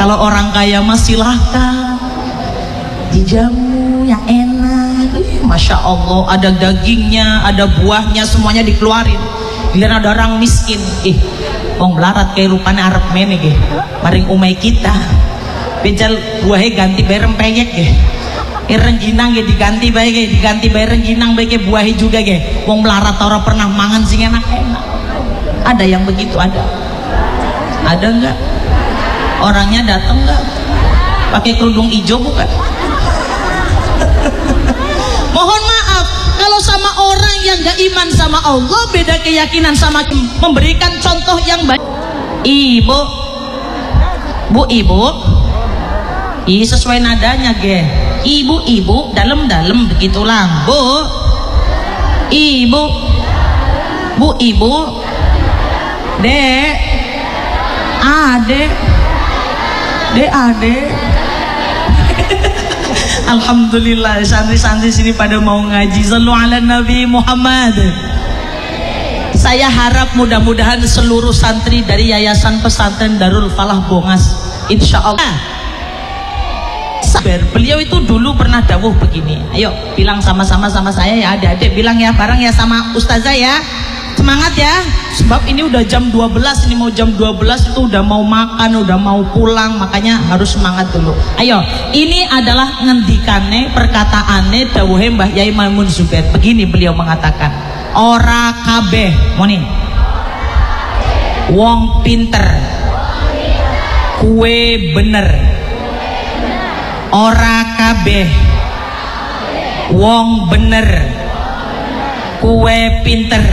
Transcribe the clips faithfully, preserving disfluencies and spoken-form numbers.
Kalau orang kaya mah silahkan dijamu yang enak. Masya Allah, ada dagingnya, ada buahnya, semuanya dikeluarin. Giliran ada orang miskin, ih wong melarat kayak rupanya Arab mene ge maring umai kita bejal buahnya ganti bareng peyek ge ireng ginang ge diganti bae ge diganti bareng ginang bae ge buahnya juga ge wong melarat orang pernah mangan sing enak-enak. Ada yang begitu? Ada ada enggak? Orangnya datang enggak? Pakai kerudung hijau bukan? Mohon maaf kalau sama orang yang gak iman sama Allah, beda keyakinan sama memberikan contoh yang baik. Ibu, bu ibu, i sesuai nadanya ge. Ibu ibu dalam-dalam begitulah. Bu, ibu, bu ibu, dek, adek, dek adek. Alhamdulillah santri-santri sini pada mau ngaji. Sallu ala Nabi Muhammad. Saya harap mudah-mudahan seluruh santri dari Yayasan Pesantren Darul Falah Bongas insya Allah sabar. Beliau itu dulu pernah dawuh begini, ayo bilang sama-sama sama saya ya adik-adik, bilang ya bareng ya sama ustazah ya, semangat ya, sebab ini udah jam dua belas, ini mau jam dua belas itu udah mau makan, udah mau pulang, makanya harus semangat dulu. Ayo, ini adalah ngendikane perkataane dawuhe Mbah Yai Maimun Zubair. Begini beliau mengatakan, ora kabeh moni wong pinter kue bener, ora kabeh wong bener kue pinter,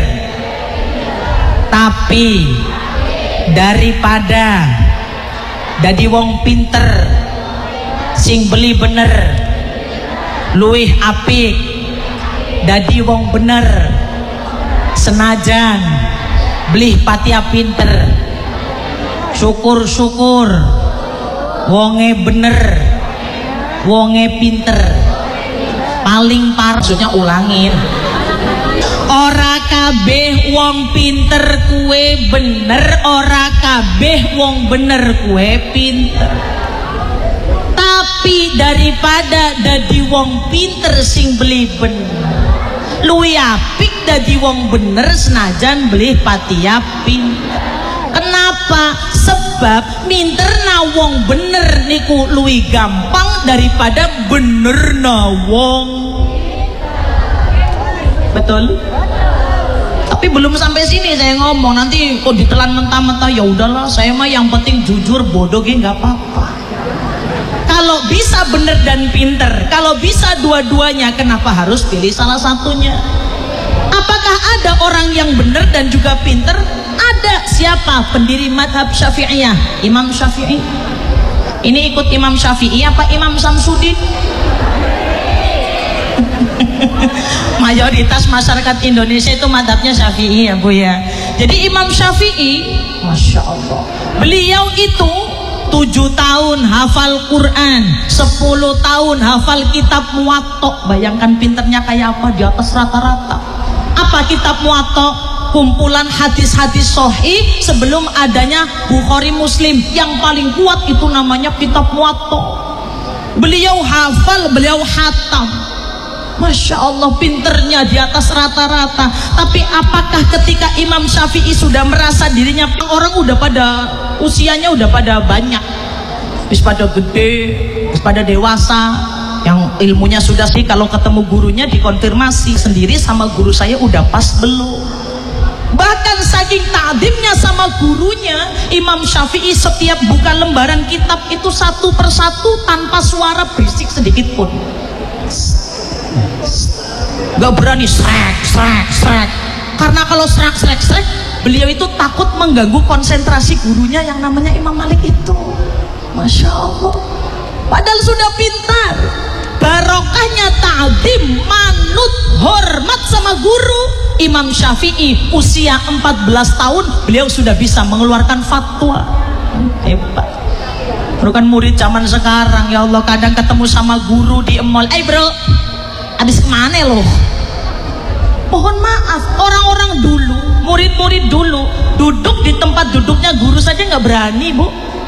tapi daripada dadi wong pinter sing beli bener luwih apik dadi wong bener senajan beli patia pinter. Syukur-syukur wonge bener wonge pinter paling par, maksudnya ulangin, ora kabeh wong pinter kue bener, ora kabeh wong bener kue pinter, tapi daripada dadi wong pinter sing beli bener luwih apik dadi wong bener senajan beli patia pinter. Kenapa? Sebab minterna wong bener niku luwih gampang daripada benerna wong. Betul? Tapi belum sampai sini saya ngomong, nanti kok ditelan mentah-mentah. Ya udahlah, saya mah yang penting jujur, bodoh ge nggak apa-apa. Kalau bisa bener dan pinter, kalau bisa dua-duanya, kenapa harus pilih salah satunya? Apakah ada orang yang bener dan juga pinter? Ada. Siapa? Pendiri madhab Syafi'iyah, Imam Syafi'i. Ini ikut Imam Syafi'i apa Imam Samsudin? Mayoritas masyarakat Indonesia itu madhabnya Syafi'i ya Bu ya. Jadi Imam Syafi'i, Masya Allah, beliau itu tujuh tahun hafal Quran, sepuluh tahun hafal kitab Muwatta. Bayangkan pinternya kayak apa, di atas rata-rata. Apa kitab Muwatta? Kumpulan hadis-hadis sahih sebelum adanya Bukhari Muslim. Yang paling kuat itu namanya kitab Muwatta. Beliau hafal, beliau hatam. Masya Allah, pinternya di atas rata-rata. Tapi apakah ketika Imam Syafi'i sudah merasa dirinya, orang udah pada usianya udah pada banyak, bis pada gede, bis pada dewasa, yang ilmunya sudah sih, kalau ketemu gurunya dikonfirmasi sendiri sama guru saya udah pas belum. Bahkan saking ta'zimnya sama gurunya, Imam Syafi'i setiap buka lembaran kitab itu satu persatu tanpa suara berisik sedikit pun. Gak berani srek srek srek, karena kalau srek srek srek beliau itu takut mengganggu konsentrasi gurunya yang namanya Imam Malik itu. Masya Allah, padahal sudah pintar. Barokahnya ta'zim, manut, hormat sama guru. Imam Syafi'i usia empat belas tahun beliau sudah bisa mengeluarkan fatwa. Hebat. Bukan murid zaman sekarang, ya Allah, kadang ketemu sama guru di mall, eh bro, habis kemana loh? Mohon maaf, orang-orang dulu, murid-murid dulu duduk di tempat duduknya guru saja nggak berani Bu.